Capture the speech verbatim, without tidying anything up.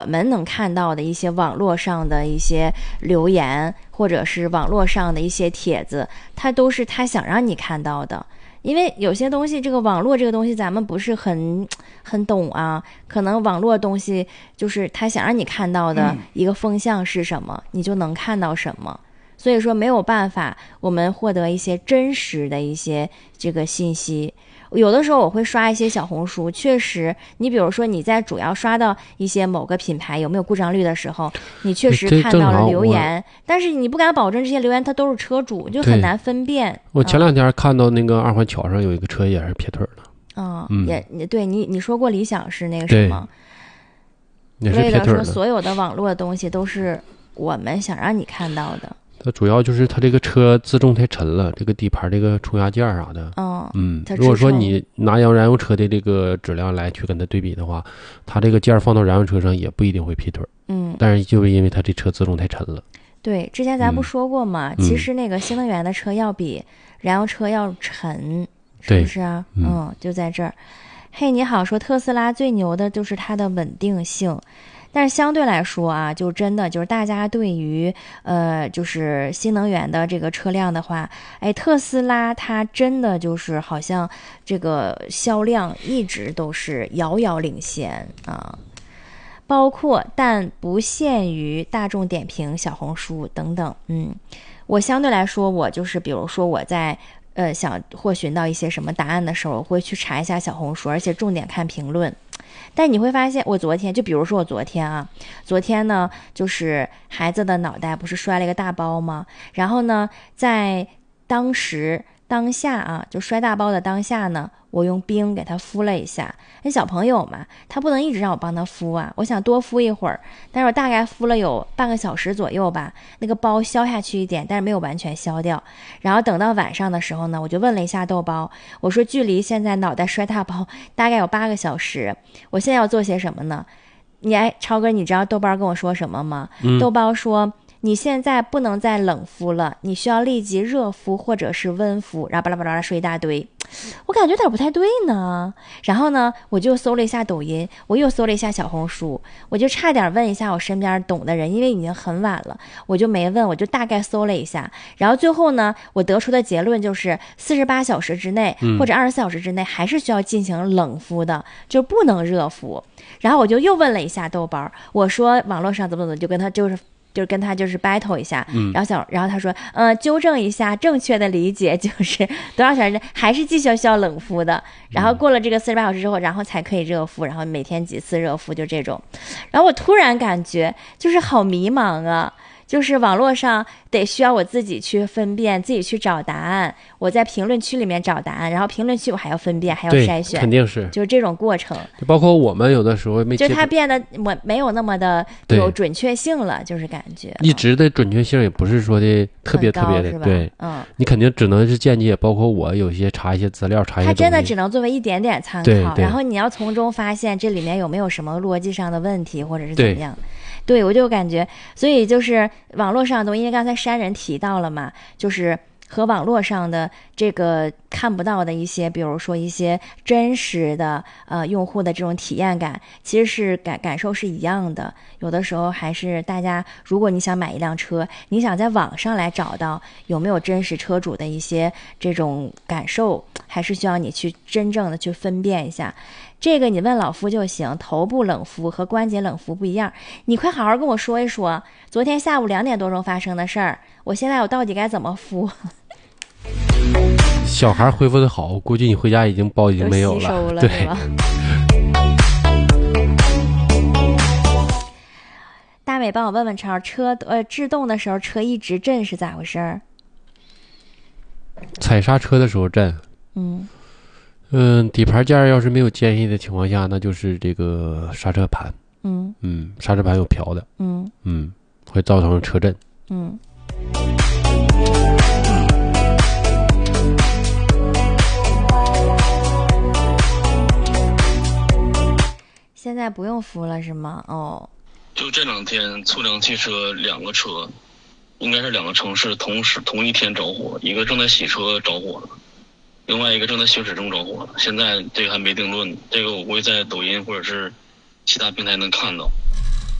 们能看到的一些网络上的一些留言，或者是网络上的一些帖子，它都是他想让你看到的。因为有些东西，这个网络这个东西咱们不是很很懂啊，可能网络东西就是他想让你看到的一个风向是什么，你就能看到什么。所以说没有办法我们获得一些真实的一些这个信息。有的时候我会刷一些小红书，确实你比如说你在主要刷到一些某个品牌有没有故障率的时候，你确实看到了留言，但是你不敢保证这些留言它都是车主，就很难分辨。 我前两天看到那个二环桥上有一个车也是撇腿的。 哦、嗯，也对你你说过理想是那个什么， 也是撇腿的。 所以说所有的网络的东西都是我们想让你看到的。 它主要就是它这个车自重太沉了，这个底盘这个冲压件啥的， 嗯嗯，如果说你拿燃油车的这个质量来去跟它对比的话，它这个件放到燃油车上也不一定会劈腿， 嗯， 但是就是因为它这车自重太沉了。 对，之前咱不说过嘛， 嗯、 其实那个新能源的车要比燃油车要沉，是不是啊？嗯, 嗯，就在这儿。嘿，你好，说特斯拉最牛的就是它的稳定性。但是相对来说啊，就真的就是大家对于呃就是新能源的这个车辆的话，哎，特斯拉它真的就是好像这个销量一直都是遥遥领先啊，包括但不限于大众点评、小红书等等。嗯，我相对来说，我就是比如说我在呃想获寻到一些什么答案的时候，我会去查一下小红书，而且重点看评论。但你会发现，我昨天就比如说我昨天啊，昨天呢，就是孩子的脑袋不是摔了一个大包吗？然后呢，在当时当下啊，就摔大包的当下呢，我用冰给他敷了一下。那小朋友嘛，他不能一直让我帮他敷啊，我想多敷一会儿，但是我大概敷了有半个小时左右吧，那个包消下去一点，但是没有完全消掉。然后等到晚上的时候呢，我就问了一下豆包，我说距离现在脑袋摔大包大概有八个小时，我现在要做些什么呢？你哎，超哥，你知道豆包跟我说什么吗？嗯、豆包说，你现在不能再冷敷了，你需要立即热敷或者是温敷，然后巴拉巴拉说一大堆，我感觉有点不太对呢。然后呢，我就搜了一下抖音，我又搜了一下小红书，我就差点问一下我身边懂的人，因为已经很晚了，我就没问，我就大概搜了一下。然后最后呢，我得出的结论就是四十八小时之内、嗯、或者二十四小时之内还是需要进行冷敷的，就不能热敷。然后我就又问了一下豆包，我说网络上怎么怎么，就跟他就是就是跟他就是 battle 一下，嗯，然后想，然后他说，呃，纠正一下，正确的理解就是多少小时还是继续需要冷敷的，然后过了这个四十八小时之后，然后才可以热敷，然后每天几次热敷，就这种。然后我突然感觉就是好迷茫啊。就是网络上得需要我自己去分辨，自己去找答案。我在评论区里面找答案，然后评论区我还要分辨，还要筛选， 肯定是就是这种过程。 就包括我们有的时候没， 就它变得我没有那么的有准确性了，就是感觉一直的准确性也不是说的特别特别的，对， 嗯， 你肯定只能是间接，包括我有些查一些资料，查一些东西，它真的只能作为一点点参考，然后你要从中发现这里面有没有什么逻辑上的问题，或者是怎么样。对，我就感觉，所以就是网络上的东西，因为刚才山人提到了嘛，就是和网络上的这个看不到的一些，比如说一些真实的呃用户的这种体验感，其实是感感受是一样的。有的时候还是大家，如果你想买一辆车，你想在网上来找到有没有真实车主的一些这种感受，还是需要你去真正的去分辨一下。这个你问老夫就行，头部冷敷和关节冷敷不一样。你快好好跟我说一说，昨天下午两点多钟发生的事儿，我现在我到底该怎么敷？ 小孩恢复的好，估计你回家已经包已经没有了， 了对。 大美帮我问问超，车呃制动的时候车一直震是咋回事？ 踩刹车的时候震。 嗯。 嗯，底盘件要是没有间隙的情况下，那就是这个刹车盘。 嗯嗯，刹车盘有瓢的。 嗯嗯，会造成车震。 嗯。现在不用敷了是吗？哦。 就这两天，粗粮汽车两个车，应该是两个城市同时同一天着火，一个正在洗车着火了。另外一个正在行驶中着火了，现在这个还没定论，这个我会在抖音或者是其他平台能看到。